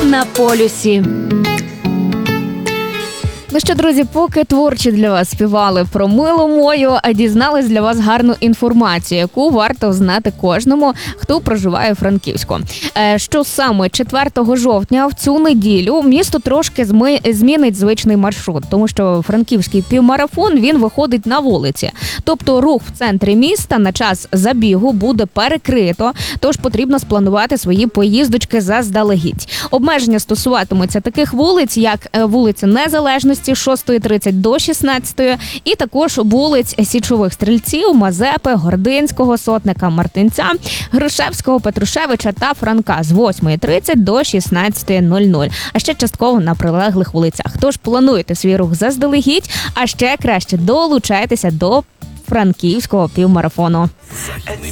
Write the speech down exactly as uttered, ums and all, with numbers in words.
на полюсі. Ну що, друзі, поки творчі для вас співали про милу мою, а дізнались для вас гарну інформацію, яку варто знати кожному, хто проживає у Франківську. Е, що саме четвертого жовтня в цю неділю місто трошки зми... змінить звичний маршрут, тому що франківський півмарафон, він виходить на вулиці. Тобто рух в центрі міста на час забігу буде перекрито, тож потрібно спланувати свої поїздочки заздалегідь. Обмеження стосуватимуться таких вулиць, як вулиця Незалежності, з шостої тридцять до шістнадцятої, і також вулиць Січових Стрільців, Мазепи, Гординського, Сотника, Мартинця, Грушевського, Петрушевича та Франка з восьмої тридцять до шістнадцятої нуль нуль, а ще частково на прилеглих вулицях. Тож плануйте свій рух заздалегідь, а ще краще долучайтеся до франківського півмарафону. Західний